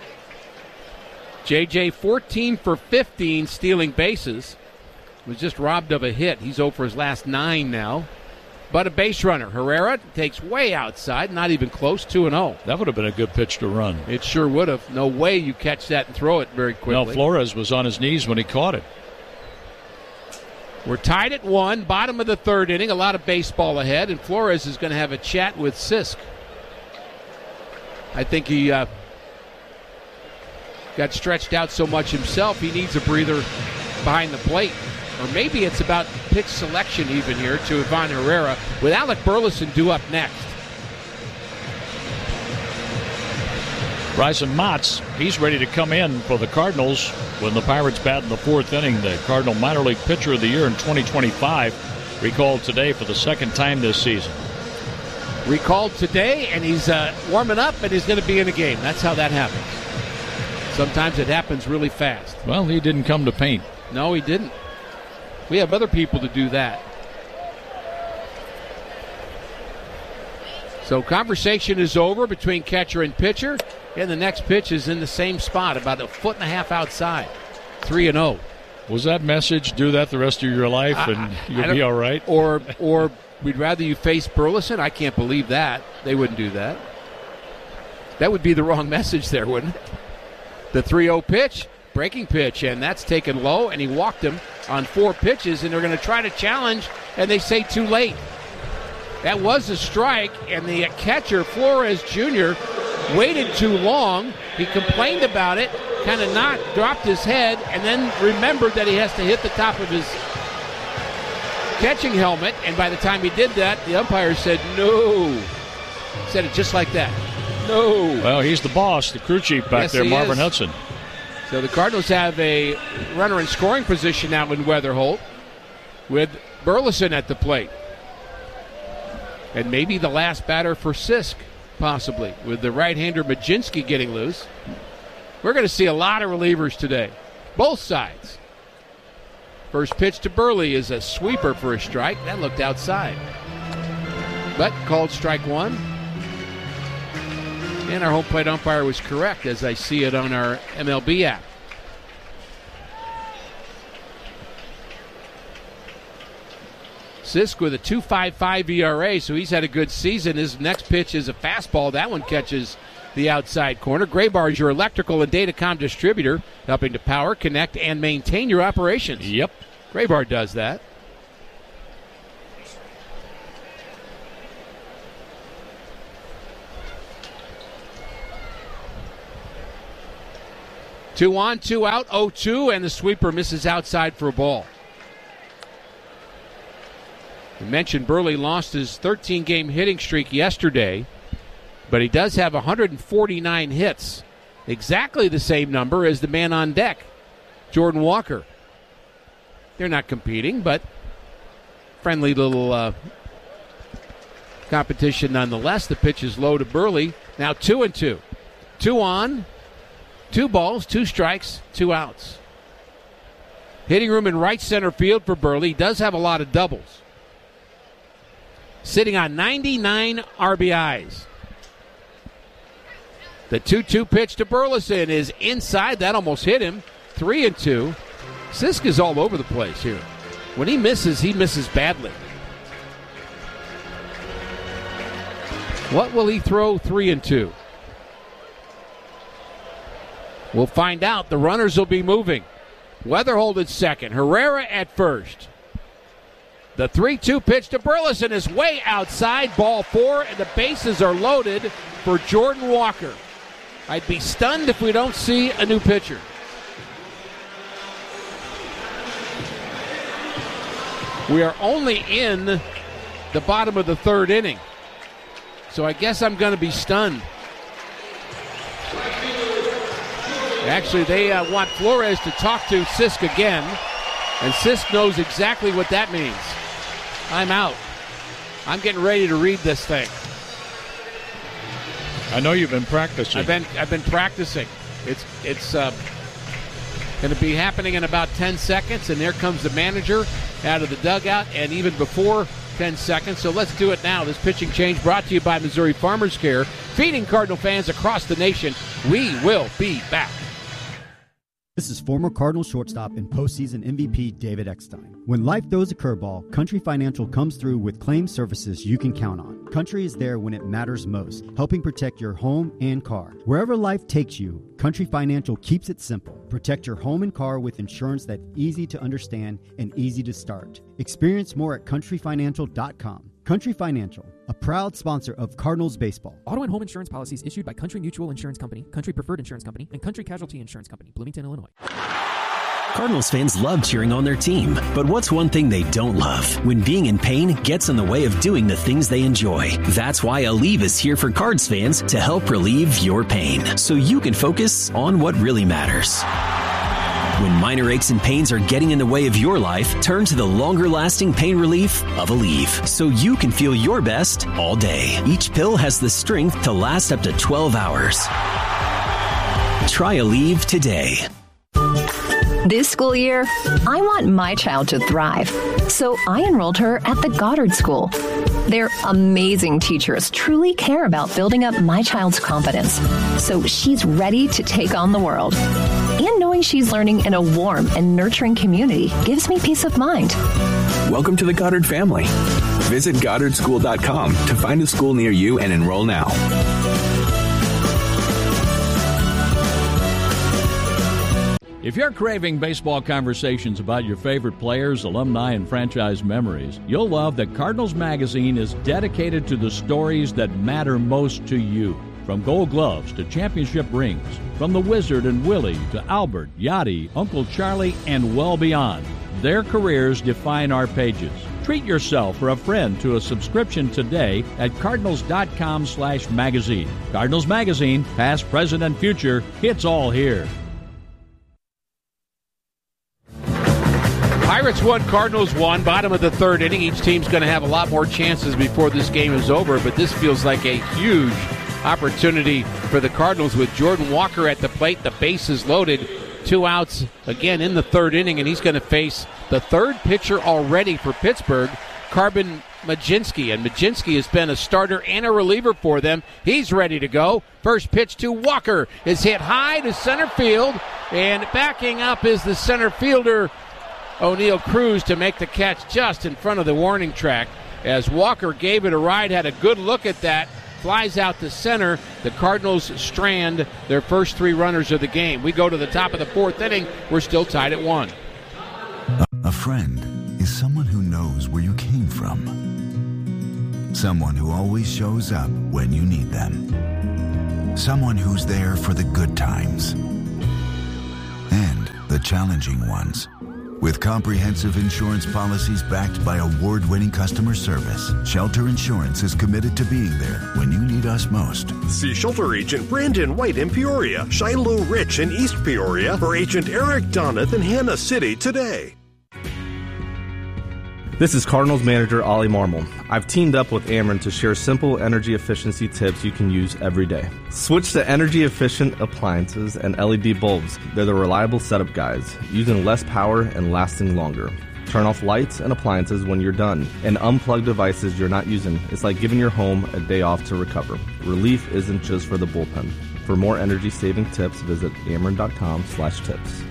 J J fourteen for fifteen stealing bases. Was just robbed of a hit. He's oh for his last nine now. But a base runner. Herrera takes way outside, not even close, two and oh. That would have been a good pitch to run. It sure would have. No way you catch that and throw it very quickly. No, Flores was on his knees when he caught it. We're tied at one, bottom of the third inning, a lot of baseball ahead, and Flores is going to have a chat with Sisk. I think he uh, got stretched out so much himself, he needs a breather behind the plate. Or maybe it's about pitch selection even here to Ivan Herrera with Alec Burleson due up next. Bryson Motts, he's ready to come in for the Cardinals when the Pirates bat in the fourth inning. The Cardinal Minor League Pitcher of the Year in twenty twenty-five, recalled today for the second time this season. Recalled today, and he's uh, warming up, and he's going to be in the game. That's how that happens. Sometimes it happens really fast. Well, he didn't come to paint. No, he didn't. We have other people to do that. So conversation is over between catcher and pitcher, and the next pitch is in the same spot, about a foot and a half outside. three and oh. Was that message, do that the rest of your life and uh, you'll be all right? Or, or we'd rather you face Burleson? I can't believe that. They wouldn't do that. That would be the wrong message there, wouldn't it? The three oh pitch. Breaking pitch, and that's taken low, and he walked him on four pitches, and they're going to try to challenge, and they say too late. That was a strike, and the catcher, Flores Junior, waited too long. He complained about it, kind of knocked, dropped his head, and then remembered that he has to hit the top of his catching helmet, and by the time he did that, the umpire said no. Said it just like that. No. Well, he's the boss, the crew chief back yes, there, Marvin is. Hudson. So the Cardinals have a runner in scoring position now in Weatherholt with Burleson at the plate. And maybe the last batter for Sisk, possibly, with the right-hander Majinski getting loose. We're going to see a lot of relievers today, both sides. First pitch to Burley is a sweeper for a strike. That looked outside. But called strike one. And our home plate umpire was correct, as I see it on our M L B app. Sisk with a two point five five E R A, so he's had a good season. His next pitch is a fastball. That one catches the outside corner. Graybar is your electrical and datacom distributor, helping to power, connect, and maintain your operations. Yep. Graybar does that. Two on, two out, oh two, and the sweeper misses outside for a ball. We mentioned Burley lost his thirteen-game hitting streak yesterday, but he does have one hundred forty-nine hits. Exactly the same number as the man on deck, Jordan Walker. They're not competing, but friendly little uh, competition nonetheless. The pitch is low to Burley. Now two and two. Two on, two balls, two strikes, two outs. Hitting room in right center field for Burley. He does have a lot of doubles. Sitting on ninety-nine R B Is. The two two pitch to Burleson is inside. That almost hit him. Three and two. Sisk is all over the place here. When he misses, he misses badly. What will he throw? Three and two. We'll find out. The runners will be moving. Weatherhold at second. Herrera at first. The three two pitch to Burleson is way outside. Ball four, and the bases are loaded for Jordan Walker. I'd be stunned if we don't see a new pitcher. We are only in the bottom of the third inning, so I guess I'm going to be stunned. Actually, they uh, want Flores to talk to Sisk again, and Sisk knows exactly what that means. I'm out. I'm getting ready to read this thing. I know you've been practicing. I've been I've been practicing. It's it's uh, going to be happening in about ten seconds, and there comes the manager out of the dugout, and even before ten seconds. So let's do it now. This pitching change brought to you by Missouri Farmers Care, feeding Cardinal fans across the nation. We will be back. This is former Cardinal shortstop and postseason M V P David Eckstein. When life throws a curveball, Country Financial comes through with claim services you can count on. Country is there when it matters most, helping protect your home and car. Wherever life takes you, Country Financial keeps it simple. Protect your home and car with insurance that's easy to understand and easy to start. Experience more at country financial dot com. Country Financial, a proud sponsor of Cardinals baseball. Auto and home insurance policies issued by Country Mutual Insurance Company, Country Preferred Insurance Company, and Country Casualty Insurance Company, Bloomington, Illinois. Cardinals fans love cheering on their team, but what's one thing they don't love? When being in pain gets in the way of doing the things they enjoy. That's why Aleve is here for Cards fans to help relieve your pain, so you can focus on what really matters. When minor aches and pains are getting in the way of your life, turn to the longer-lasting pain relief of Aleve, so you can feel your best all day. Each pill has the strength to last up to twelve hours. Try Aleve today. This school year, I want my child to thrive, so I enrolled her at the Goddard School. Their amazing teachers truly care about building up my child's confidence, so she's ready to take on the world. And knowing she's learning in a warm and nurturing community gives me peace of mind. Welcome to the Goddard family. Visit goddard school dot com to find a school near you and enroll now. If you're craving baseball conversations about your favorite players, alumni, and franchise memories, you'll love that Cardinals Magazine is dedicated to the stories that matter most to you. From Gold Gloves to championship rings, from the Wizard and Willie to Albert, Yachty, Uncle Charlie, and well beyond, their careers define our pages. Treat yourself or a friend to a subscription today at cardinals.com slash magazine. Cardinals Magazine, past, present, and future, it's all here. Pirates won, Cardinals won. Bottom of the third inning. Each team's going to have a lot more chances before this game is over, but this feels like a huge opportunity for the Cardinals with Jordan Walker at the plate. The base is loaded. Two outs again in the third inning, and he's going to face the third pitcher already for Pittsburgh, Carbon Majinski. And Majinski has been a starter and a reliever for them. He's ready to go. First pitch to Walker is hit high to center field, and backing up is the center fielder, O'Neal Cruz, to make the catch just in front of the warning track. As Walker gave it a ride, had a good look at that, flies out to center. The Cardinals strand their first three runners of the game. We go to the top of the fourth inning. We're still tied at one. A friend is someone who knows where you came from. Someone who always shows up when you need them. Someone who's there for the good times and the challenging ones. With comprehensive insurance policies backed by award-winning customer service, Shelter Insurance is committed to being there when you need us most. See Shelter Agent Brandon White in Peoria, Shiloh Rich in East Peoria, or Agent Eric Donath in Hannah City today. This is Cardinals manager Ollie Marmol. I've teamed up with Ameren to share simple energy efficiency tips you can use every day. Switch to energy-efficient appliances and L E D bulbs. They're the reliable setup guides, using less power and lasting longer. Turn off lights and appliances when you're done, and unplug devices you're not using. It's like giving your home a day off to recover. Relief isn't just for the bullpen. For more energy-saving tips, visit ameren.com slash tips.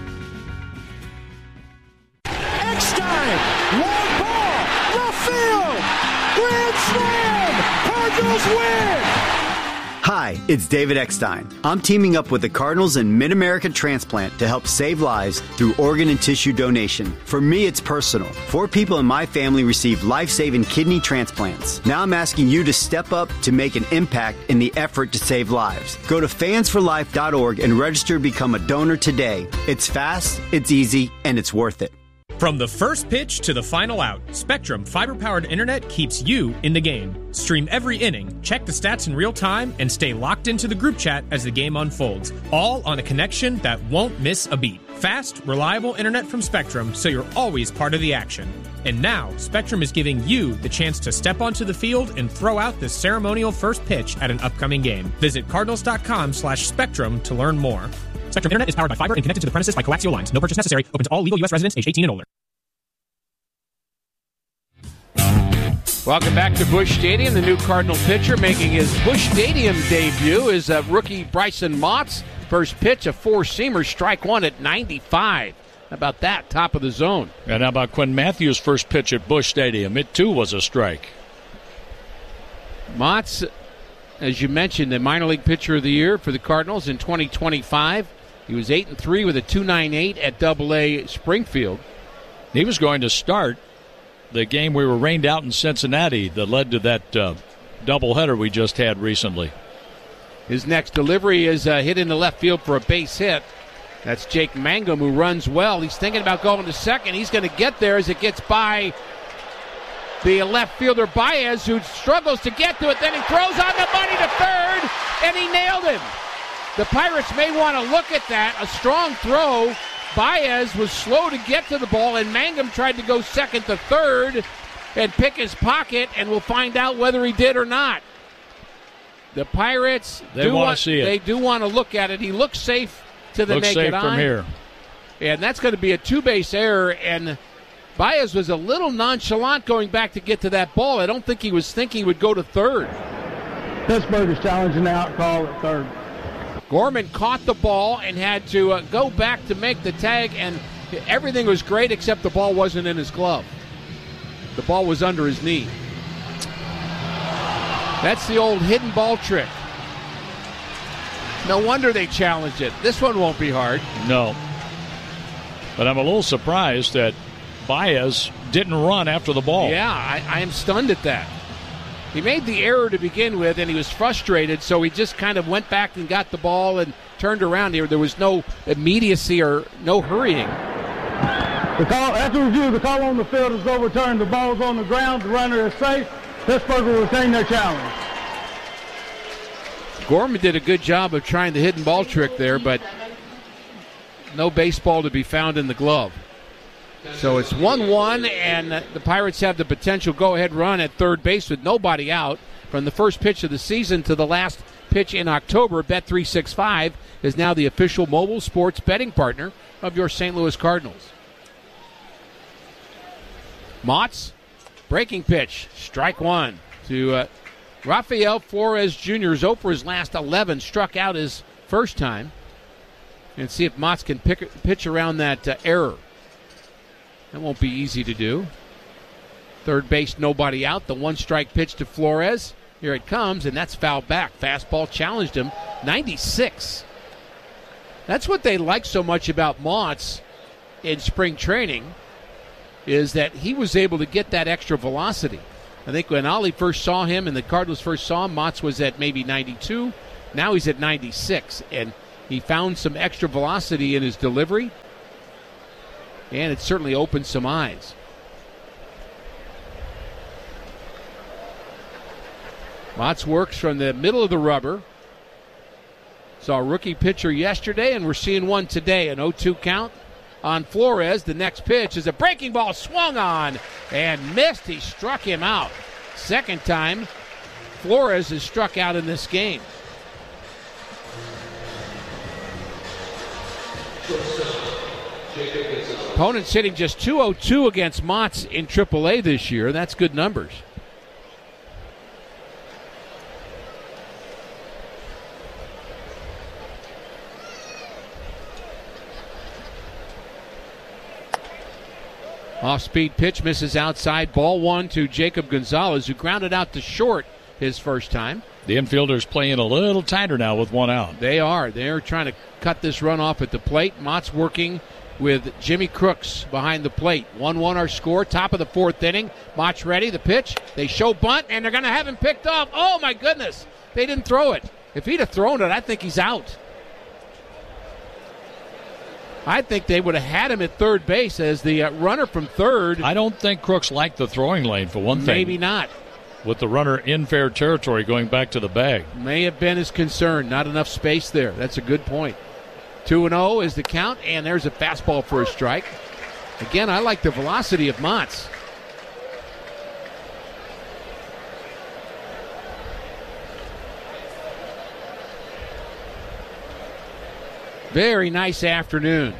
Long ball, left field, grand slam, Cardinals win! Hi, it's David Eckstein. I'm teaming up with the Cardinals and Mid-America Transplant to help save lives through organ and tissue donation. For me, it's personal. Four people in my family received life-saving kidney transplants. Now I'm asking you to step up to make an impact in the effort to save lives. Go to fans for life dot org and register to become a donor today. It's fast, it's easy, and it's worth it. From the first pitch to the final out, Spectrum fiber-powered internet keeps you in the game. Stream every inning, check the stats in real time, and stay locked into the group chat as the game unfolds. All on a connection that won't miss a beat. Fast, reliable internet from Spectrum, so you're always part of the action. And now, Spectrum is giving you the chance to step onto the field and throw out the ceremonial first pitch at an upcoming game. Visit cardinals.com slash spectrum to learn more. Spectrum Internet is powered by fiber and connected to the premises by coaxial lines. No purchase necessary. Open to all legal U S residents age eighteen and older. Welcome back to Busch Stadium. The new Cardinal pitcher making his Busch Stadium debut is uh, rookie Bryson Motts. First pitch, a four-seamer, strike one at ninety-five. How about that? Top of the zone. And how about Quinn Matthews' first pitch at Busch Stadium? It, too, was a strike. Motts, as you mentioned, the minor league pitcher of the year for the Cardinals in twenty twenty-five. He was eight and three with a two point nine eight at Double A Springfield. He was going to start the game we were rained out in Cincinnati that led to that uh, doubleheader we just had recently. His next delivery is uh, hit into left field for a base hit. That's Jake Mangum, who runs well. He's thinking about going to second. He's going to get there as it gets by the left fielder Baez, who struggles to get to it. Then he throws on the money to third, and he nailed him. The Pirates may want to look at that. A strong throw. Baez was slow to get to the ball, and Mangum tried to go second to third and pick his pocket, and we'll find out whether he did or not. The Pirates, they do want want to see it. They do want to look at it. He looks safe to the looks naked safe eye. from here. And that's going to be a two-base error, and Baez was a little nonchalant going back to get to that ball. I don't think he was thinking he would go to third. Pittsburgh is challenging the out call at third. Gorman caught the ball and had to uh, go back to make the tag, and everything was great except the ball wasn't in his glove. The ball was under his knee. That's the old hidden ball trick. No wonder they challenged it. This one won't be hard. No. But I'm a little surprised that Baez didn't run after the ball. Yeah, I, I am stunned at that. He made the error to begin with, and he was frustrated, so he just kind of went back and got the ball and turned around here. There was no immediacy or no hurrying. The call, after review, the call on the field is overturned. The ball's on the ground. The runner is safe. Pittsburgh will retain their challenge. Gorman did a good job of trying the hidden ball trick there, but no baseball to be found in the glove. So it's one one, and the Pirates have the potential go-ahead run at third base with nobody out. From the first pitch of the season to the last pitch in October, Bet three sixty-five is now the official mobile sports betting partner of your Saint Louis Cardinals. Motts, breaking pitch, strike one to uh, Rafael Flores Junior Zopra's last eleven, struck out his first time. And see if Motts can pick, pitch around that uh, error. That won't be easy to do. Third base, nobody out. The one-strike pitch to Flores. Here it comes, and that's fouled back. Fastball challenged him. ninety-six. That's what they like so much about Motts in spring training, is that he was able to get that extra velocity. I think when Ollie first saw him and the Cardinals first saw him, Motts was at maybe ninety-two. Now he's at ninety-six. And He found some extra velocity in his delivery, and it certainly opened some eyes. Motts works from the middle of the rubber. Saw a rookie pitcher yesterday, and we're seeing one today. An oh two count on Flores. The next pitch is a breaking ball swung on and missed. He struck him out. Second time Flores is struck out in this game. Opponents hitting just two oh two against Motts in triple A this year. That's good numbers. Off-speed pitch misses outside. Ball one to Jacob Gonzalez, who grounded out to short his first time. The infielders playing a little tighter now with one out. They are. They're trying to cut this run off at the plate. Motts working with Jimmy Crooks behind the plate. one one our score, top of the fourth inning. Motts ready, the pitch. They show bunt, and they're going to have him picked off. Oh, my goodness. They didn't throw it. If he'd have thrown it, I think he's out. I think they would have had him at third base as the uh, runner from third. I don't think Crooks liked the throwing lane, for one thing. Maybe not. With the runner in fair territory going back to the bag. May have been his concern. Not enough space there. That's a good point. two and oh is the count, and there's a fastball for a strike. Again, I like the velocity of Motts. Very nice afternoon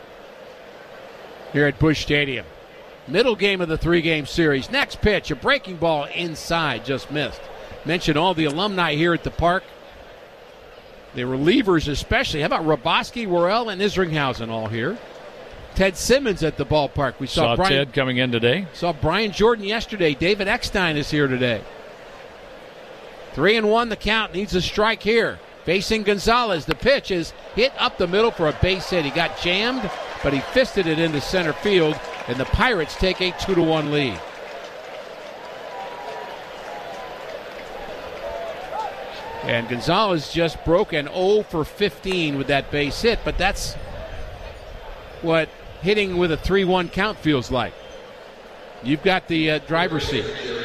here at Busch Stadium. Middle game of the three-game series. Next pitch, a breaking ball inside, just missed. Mentioned all the alumni here at the park. The relievers especially. How about Roboski, Worrell, and Isringhausen all here? Ted Simmons at the ballpark. We saw, saw Brian, Ted coming in today. Saw Brian Jordan yesterday. David Eckstein is here today. Three and one the count. Needs a strike here. Facing Gonzalez. The pitch is hit up the middle for a base hit. He got jammed, but he fisted it into center field, and the Pirates take a two to one lead. And Gonzalez just broke an oh for fifteen with that base hit, but that's what hitting with a three one count feels like. You've got the uh, driver's seat.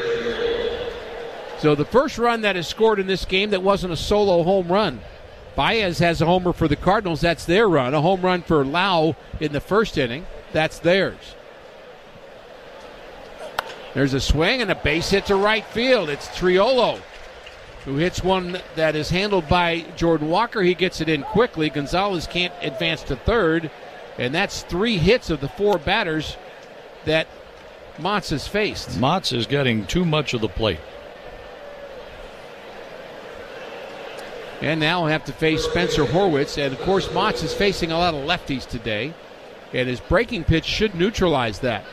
So the first run that is scored in this game that wasn't a solo home run. Baez has a homer for the Cardinals. That's their run. A home run for Lau in the first inning. That's theirs. There's a swing and a base hit to right field. It's Triolo who hits one that is handled by Jordan Walker. He gets it in quickly. Gonzalez can't advance to third. And that's three hits of the four batters that Motts has faced. Motts is getting too much of the plate. And now we'll have to face Spencer Horwitz. And, of course, Motts is facing a lot of lefties today. And his breaking pitch should neutralize that.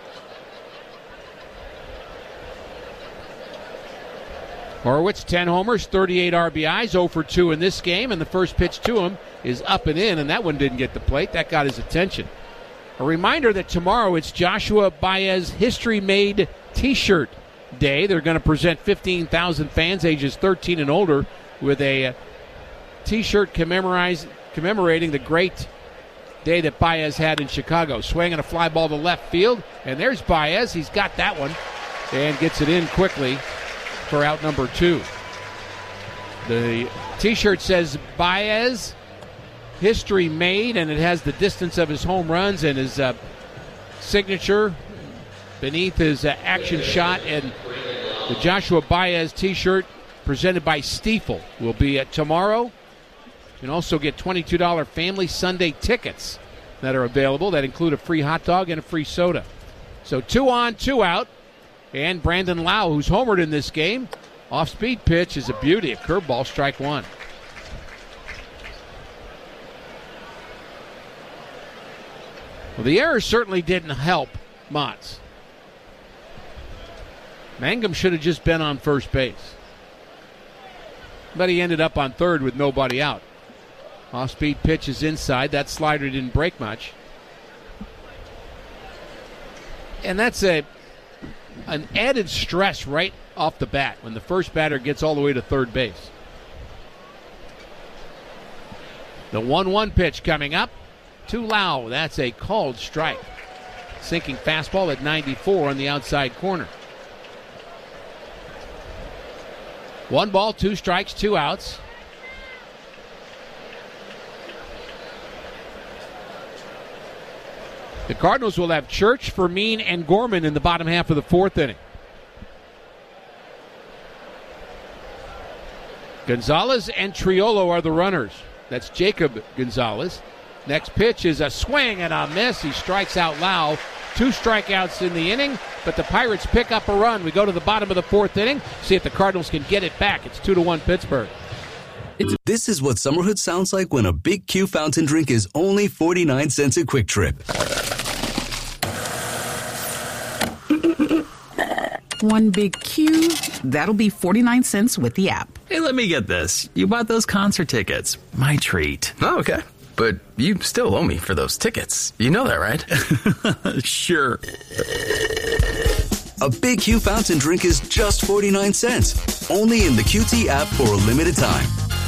Horwitz, ten homers, thirty-eight R B Is, oh for two in this game. And the first pitch to him is up and in. And that one didn't get the plate. That got his attention. A reminder that tomorrow it's Joshua Baez History Made T-shirt day. They're going to present fifteen thousand fans ages thirteen and older with a T-shirt commemorating the great day that Baez had in Chicago. Swinging a fly ball to left field, and there's Baez. He's got that one and gets it in quickly for out number two. The T-shirt says Baez History Made, and it has the distance of his home runs and his uh, signature beneath his uh, action shot. And the Joshua Baez T-shirt presented by Stiefel will be at tomorrow. You can also get twenty-two dollars Family Sunday tickets that are available that include a free hot dog and a free soda. So two on, two out. And Brandon Lau, who's homered in this game. Off-speed pitch is a beauty. A curveball, strike one. Well, the error certainly didn't help Motts. Mangum should have just been on first base. But he ended up on third with nobody out. Off-speed pitch is inside. That slider didn't break much. And that's a an added stress right off the bat when the first batter gets all the way to third base. The one one pitch coming up to Lau. That's a called strike. Sinking fastball at ninety-four on the outside corner. One ball, two strikes, two outs. The Cardinals will have Church, Fermin, and Gorman in the bottom half of the fourth inning. Gonzalez and Triolo are the runners. That's Jacob Gonzalez. Next pitch is a swing and a miss. He strikes out Lau. Two strikeouts in the inning, but the Pirates pick up a run. We go to the bottom of the fourth inning, see if the Cardinals can get it back. It's two to one Pittsburgh. This is what summerhood sounds like when a Big Q fountain drink is only forty-nine cents at Quick Trip. One Big Q, that'll be forty-nine cents with the app. Hey, let me get this. You bought those concert tickets. My treat. Oh, okay. But you still owe me for those tickets. You know that, right? Sure. A Big Q fountain drink is just forty-nine cents. Only in the Q T app for a limited time.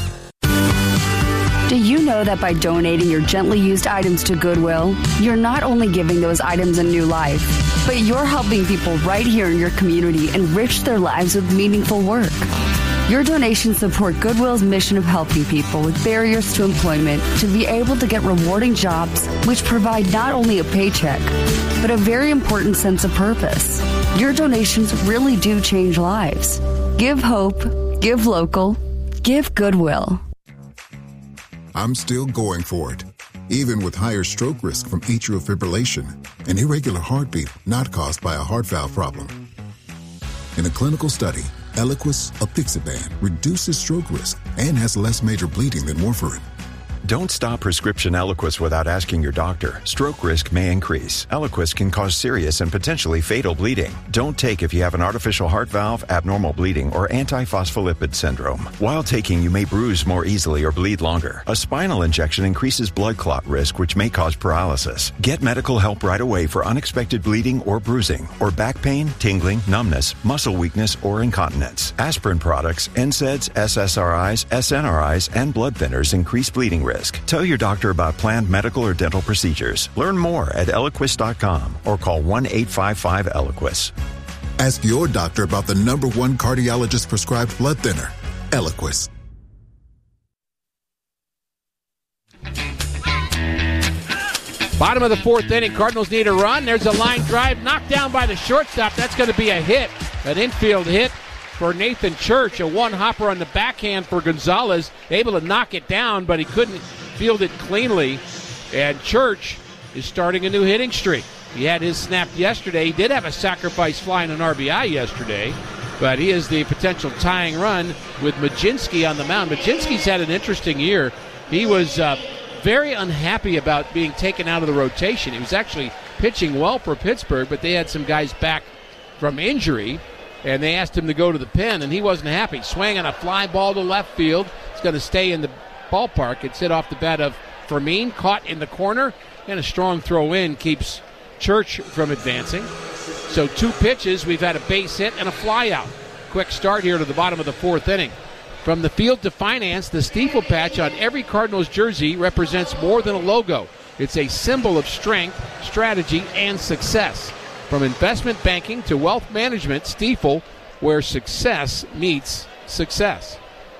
Do you know that by donating your gently used items to Goodwill, you're not only giving those items a new life, but you're helping people right here in your community enrich their lives with meaningful work? Your donations support Goodwill's mission of helping people with barriers to employment to be able to get rewarding jobs which provide not only a paycheck, but a very important sense of purpose. Your donations really do change lives. Give hope, give local, give Goodwill. I'm still going for it, even with higher stroke risk from atrial fibrillation, an irregular heartbeat not caused by a heart valve problem. In a clinical study, Eliquis, apixaban, reduces stroke risk and has less major bleeding than warfarin. Don't stop prescription Eliquis without asking your doctor. Stroke risk may increase. Eliquis can cause serious and potentially fatal bleeding. Don't take if you have an artificial heart valve, abnormal bleeding, or antiphospholipid syndrome. While taking, you may bruise more easily or bleed longer. A spinal injection increases blood clot risk, which may cause paralysis. Get medical help right away for unexpected bleeding or bruising, or back pain, tingling, numbness, muscle weakness, or incontinence. Aspirin products, N SAIDs, S S R Is, S N R Is, and blood thinners increase bleeding risk. Tell your doctor about planned medical or dental procedures. Learn more at Eliquis dot com or call one eight five five Eliquis. Ask your doctor about the number one cardiologist prescribed blood thinner, Eliquis. Bottom of the fourth inning, Cardinals need a run. There's a line drive knocked down by the shortstop. That's going to be a hit, an infield hit for Nathan Church. A one-hopper on the backhand for Gonzalez. Able to knock it down, but he couldn't field it cleanly. And Church is starting a new hitting streak. He had his snap yesterday. He did have a sacrifice fly and an R B I yesterday, but he is the potential tying run with Majinski on the mound. Majinski's had an interesting year. He was uh, very unhappy about being taken out of the rotation. He was actually pitching well for Pittsburgh, but they had some guys back from injury, and they asked him to go to the pen, and he wasn't happy. Swinging a fly ball to left field. It's going to stay in the ballpark. It's hit off the bat of Fermin, caught in the corner, and a strong throw in keeps Church from advancing. So two pitches, we've had a base hit and a fly out. Quick start here to the bottom of the fourth inning. From the field to finance, the steeple patch on every Cardinals jersey represents more than a logo. It's a symbol of strength, strategy, and success. From investment banking to wealth management, Stifel, where success meets success.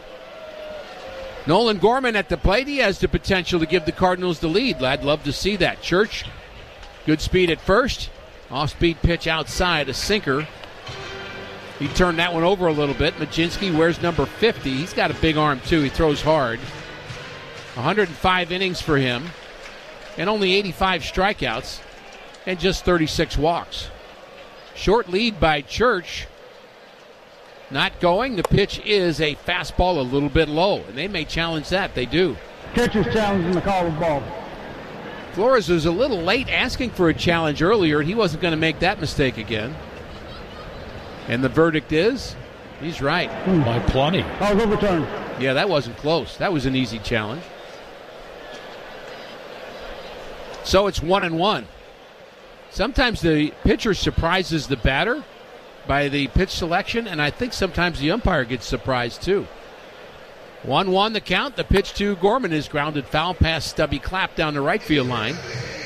Nolan Gorman at the plate. He has the potential to give the Cardinals the lead. I'd love to see that. Church, good speed at first. Off-speed pitch outside, a sinker. He turned that one over a little bit. Majinski wears number fifty. He's got a big arm, too. He throws hard. one hundred five innings for him, and only eighty-five strikeouts, and just thirty-six walks. Short lead by Church. Not going. The pitch is a fastball a little bit low, and they may challenge that. They do. Catcher's challenging the call of ball. Flores was a little late asking for a challenge earlier, and he wasn't going to make that mistake again. And the verdict is, he's right. Mm. By plenty. Call's overturned. Yeah, that wasn't close. That was an easy challenge. So it's one and one. Sometimes the pitcher surprises the batter by the pitch selection, and I think sometimes the umpire gets surprised too. one one the count. The pitch to Gorman is grounded foul past Stubby Clapp down the right field line.